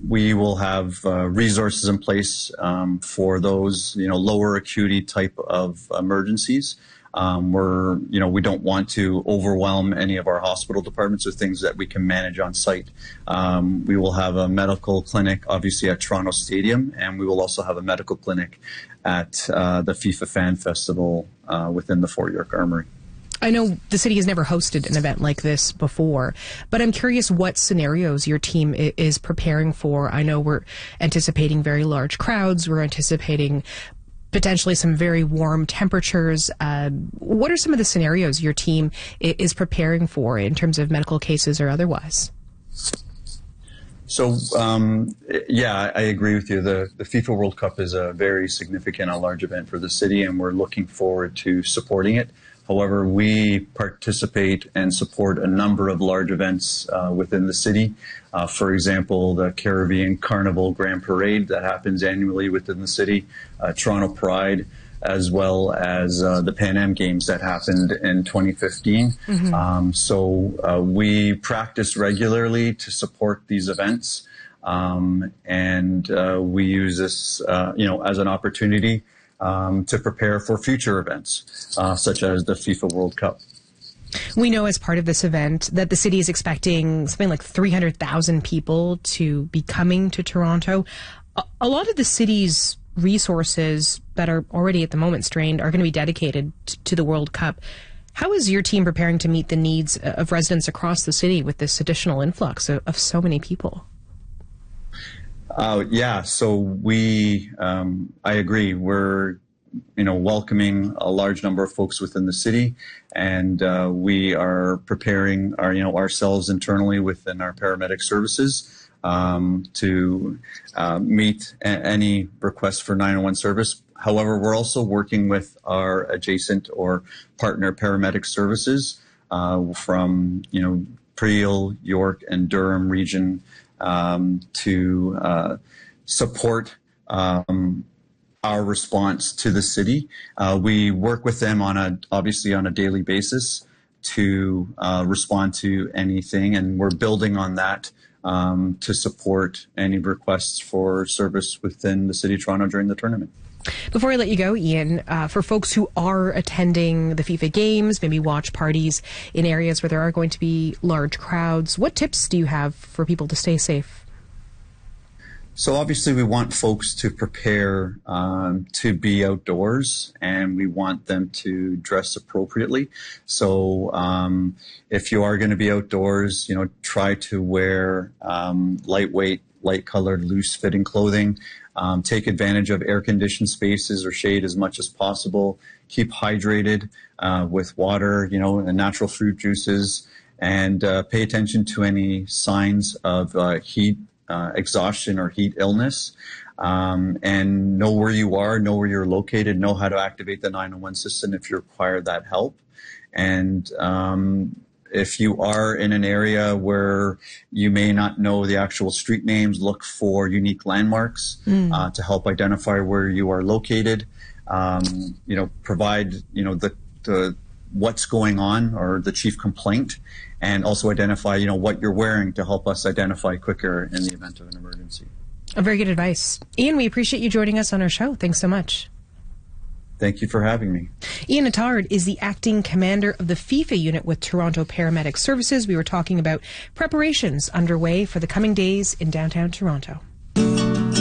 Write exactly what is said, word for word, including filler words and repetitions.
we will have uh, resources in place um, for those, you know, lower acuity type of emergencies. Um, we're, you know, we don't want to overwhelm any of our hospital departments with things that we can manage on site. Um, we will have a medical clinic, obviously, at Toronto Stadium, and we will also have a medical clinic at uh, the FIFA Fan Festival uh, within the Fort York Armory. I know the city has never hosted an event like this before, but I'm curious what scenarios your team is preparing for. I know we're anticipating very large crowds. We're anticipating potentially some very warm temperatures. Uh, what are some of the scenarios your team is preparing for in terms of medical cases or otherwise? So, um, yeah, I agree with you. The, the FIFA World Cup is a very significant, a large event for the city, and we're looking forward to supporting it. However, we participate and support a number of large events uh, within the city. Uh, for example, the Caribbean Carnival Grand Parade that happens annually within the city, uh, Toronto Pride, as well as uh, the Pan Am Games that happened in twenty fifteen. Mm-hmm. Um, so uh, we practice regularly to support these events, um, and uh, we use this, uh, you know, as an opportunity Um, to prepare for future events, uh, such as the FIFA World Cup. We know as part of this event that the city is expecting something like three hundred thousand people to be coming to Toronto. A, a lot of the city's resources that are already at the moment strained are going to be dedicated t- to the World Cup. How is your team preparing to meet the needs of residents across the city with this additional influx of, of so many people? Uh, yeah, so we, um, I agree. We're, you know, welcoming a large number of folks within the city, and uh, we are preparing our, you know, ourselves internally within our paramedic services um, to uh, meet a- any request for nine one one service. However, we're also working with our adjacent or partner paramedic services uh, from, you know, Peel, York, and Durham region. Um, to uh, support um, our response to the city. Uh, we work with them on a obviously on a daily basis to uh, respond to anything, and we're building on that um, to support any requests for service within the City of Toronto during the tournament. Before I let you go, Ian, uh, for folks who are attending the FIFA games, maybe watch parties in areas where there are going to be large crowds, what tips do you have for people to stay safe? So obviously we want folks to prepare um, to be outdoors, and we want them to dress appropriately. So um, if you are going to be outdoors, you know, try to wear um, lightweight, light-colored, loose-fitting clothing. Um, take advantage of air-conditioned spaces or shade as much as possible. Keep hydrated uh, with water, you know, and natural fruit juices, and uh, pay attention to any signs of uh, heat uh, exhaustion or heat illness. Um, and know where you are, know where you're located, know how to activate the nine one one system if you require that help. And um, if you are in an area where you may not know the actual street names, look for unique landmarks mm. uh, to help identify where you are located. Um, you know, provide, you know, the, the what's going on or the chief complaint, and also identify, you know, what you're wearing to help us identify quicker in the event of an emergency. A very good advice. Ian, we appreciate you joining us on our show. Thanks so much. Thank you for having me. Ian Attard is the acting commander of the FIFA unit with Toronto Paramedic Services. We were talking about preparations underway for the coming days in downtown Toronto.